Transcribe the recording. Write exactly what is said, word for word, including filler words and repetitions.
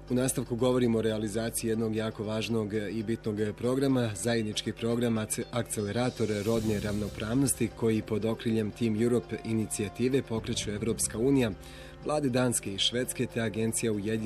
U nastavku govorimo o realizaciji jednog jako važnog i bitnog programa, zajednički program Akcelerator rodne ravnopravnosti koji pod okriljem Team Europe inicijative pokreće Evropska unija, vlade Danske i Švedske te Agencija Ujedinjenih